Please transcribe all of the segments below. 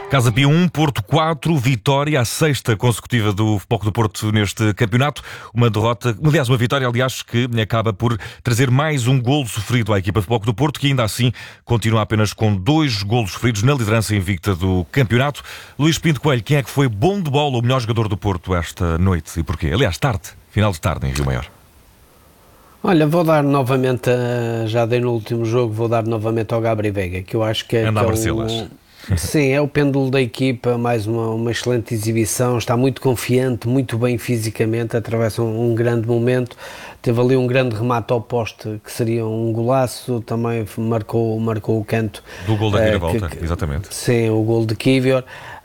Casa Pia 1, Porto 4, vitória, a sexta consecutiva do Futebol Clube do Porto neste campeonato. Uma vitória, que acaba por trazer mais um golo sofrido à equipa do Futebol Clube do Porto, que ainda assim continua apenas com 2 golos sofridos na liderança invicta do campeonato. Luís Pinto Coelho, quem é que foi bom de bola, o melhor jogador do Porto esta noite e porquê? Aliás, final de tarde em Rio Maior. Olha, vou dar novamente, já dei no último jogo, vou dar novamente ao Gabri Veiga, que eu acho que é sim, é o pêndulo da equipa, mais uma excelente exibição, está muito confiante, muito bem fisicamente, atravessa um grande momento, teve ali um grande remate ao poste, que seria um golaço, também marcou o canto. Do gol da reviravolta, exatamente. Sim, o gol de Kivior,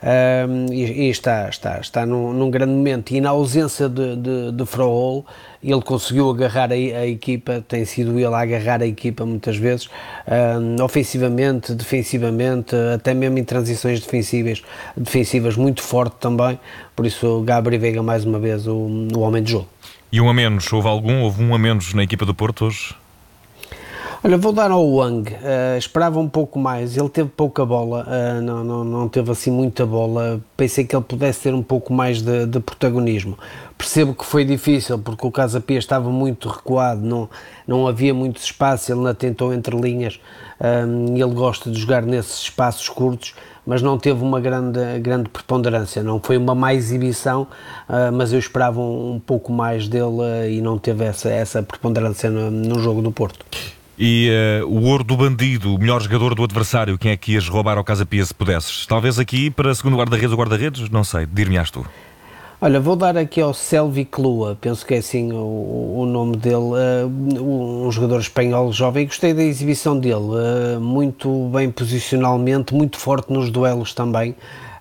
e está num grande momento, e na ausência de Fraol, ele conseguiu agarrar a equipa, tem sido ele a agarrar a equipa muitas vezes, ofensivamente, defensivamente, até mesmo em transições defensivas muito forte também, por isso o Gabri Veiga mais uma vez o homem de jogo. E um a menos, houve um a menos na equipa do Porto hoje? Olha, vou dar ao Wang, esperava um pouco mais, ele teve pouca bola, não teve assim muita bola, pensei que ele pudesse ter um pouco mais de protagonismo. Percebo que foi difícil porque o Casa Pia estava muito recuado, não havia muito espaço, ele ainda tentou entre linhas, ele gosta de jogar nesses espaços curtos, mas não teve uma grande preponderância, não foi uma má exibição, mas eu esperava um pouco mais dele e não teve essa preponderância no jogo do Porto. E o ouro do bandido, o melhor jogador do adversário, quem é que ias roubar ao Casa Pia se pudesses? Talvez aqui para segundo guarda-redes ou guarda-redes? Não sei, dir-me-ás tu. Olha, vou dar aqui ao Selvi Klua, penso que é assim o nome dele, um jogador espanhol jovem, gostei da exibição dele, muito bem posicionalmente, muito forte nos duelos também,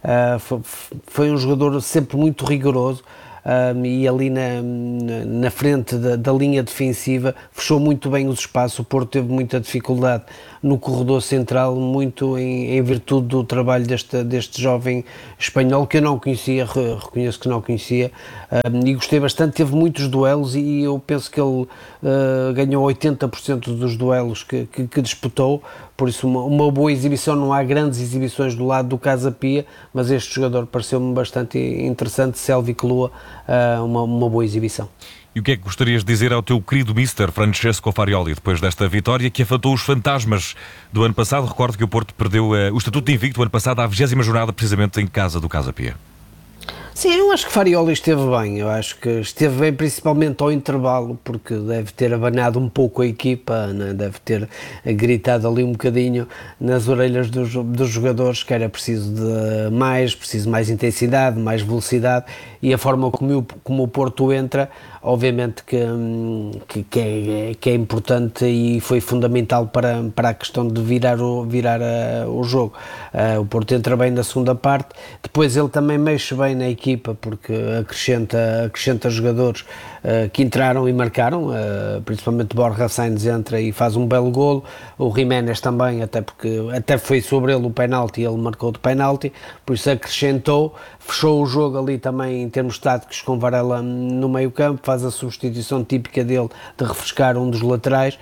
foi um jogador sempre muito rigoroso, e ali na frente da linha defensiva fechou muito bem os espaços. O Porto teve muita dificuldade no corredor central, muito em virtude do trabalho deste jovem espanhol que eu não conhecia, reconheço que não conhecia, e gostei bastante, teve muitos duelos e eu penso que ele ganhou 80% dos duelos que disputou, por isso uma boa exibição. Não há grandes exibições do lado do Casa Pia, mas este jogador pareceu-me bastante interessante, Selvi Klua, uma boa exibição. E o que é que gostarias de dizer ao teu querido Mister Francesco Farioli depois desta vitória que afastou os fantasmas do ano passado? Recordo que o Porto perdeu o estatuto de invicto do ano passado à 20ª jornada, precisamente em casa do Casa Pia. Sim, eu acho que Farioli esteve bem, eu acho que esteve bem principalmente ao intervalo, porque deve ter abanado um pouco a equipa, né? Deve ter gritado ali um bocadinho nas orelhas dos jogadores que era preciso mais intensidade, mais velocidade, e a forma como o Porto entra, obviamente que é importante e foi fundamental para a questão de virar o jogo. O Porto entra bem na segunda parte, depois ele também mexe bem na equipa porque acrescenta jogadores que entraram e marcaram, principalmente Borja Sainz entra e faz um belo golo, o Jiménez também, até foi sobre ele o penalti, ele marcou de penalti, por isso acrescentou, fechou o jogo ali também em termos táticos com Varela no meio campo, faz a substituição típica dele de refrescar um dos laterais,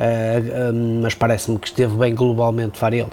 mas parece-me que esteve bem globalmente Farioli.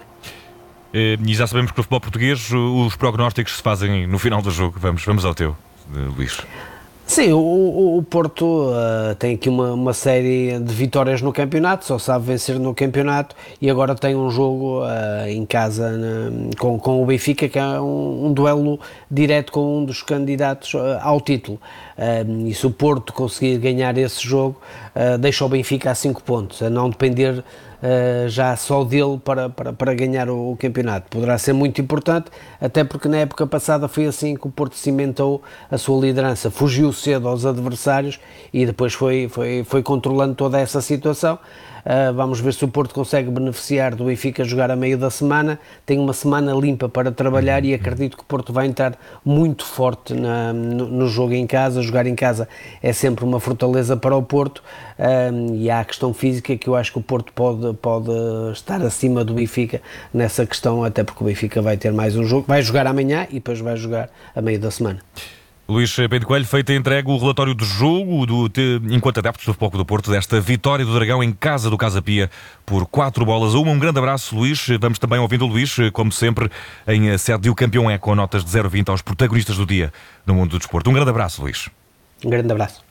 E já sabemos que no futebol português os prognósticos se fazem no final do jogo. Vamos ao teu, Luís. Sim, o Porto tem aqui uma série de vitórias no campeonato, só sabe vencer no campeonato e agora tem um jogo em casa com o Benfica, que é um duelo direto com um dos candidatos ao título. E se o Porto conseguir ganhar esse jogo, deixa o Benfica a 5 pontos, a não depender já só dele para ganhar o campeonato. Poderá ser muito importante, até porque na época passada foi assim que o Porto cimentou a sua liderança, fugiu cedo aos adversários e depois foi controlando toda essa situação. Vamos ver se o Porto consegue beneficiar do Benfica jogar a meio da semana, tem uma semana limpa para trabalhar e acredito que o Porto vai entrar muito forte no jogo em casa. Jogar em casa é sempre uma fortaleza para o Porto, e há a questão física que eu acho que o Porto pode estar acima do Benfica nessa questão, até porque o Benfica vai ter mais um jogo, vai jogar amanhã e depois vai jogar a meio da semana. Luís Pinto Coelho, feito e entregue o relatório do jogo enquanto adeptos do Futebol Clube do Porto, desta vitória do Dragão em casa do Casa Pia por 4-1. Um grande abraço, Luís. Vamos também ouvindo o Luís, como sempre, em sede de O Campeão é, com notas de 0,20 aos protagonistas do dia no mundo do desporto. Um grande abraço, Luís. Um grande abraço.